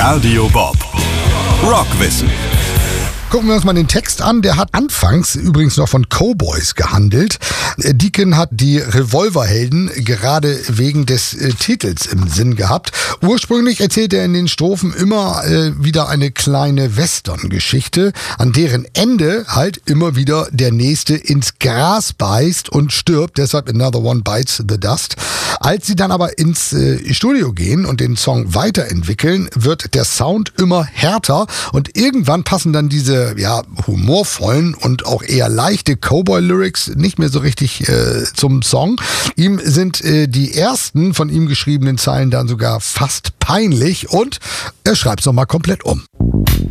Radio Bob. Rockwissen. Gucken wir uns mal den Text an. Der hat anfangs übrigens noch von Cowboys gehandelt. Deacon hat die Revolverhelden gerade wegen des Titels im Sinn gehabt. Ursprünglich erzählt er in den Strophen immer wieder eine kleine Western-Geschichte, an deren Ende halt immer wieder der Nächste ins Gras beißt und stirbt. Deshalb Another One Bites the Dust. Als sie dann aber ins Studio gehen und den Song weiterentwickeln, wird der Sound immer härter und irgendwann passen dann diese humorvollen und auch eher leichte Cowboy-Lyrics nicht mehr so richtig zum Song. Ihm sind die ersten von ihm geschriebenen Zeilen dann sogar fast peinlich und er schreibt es nochmal komplett um.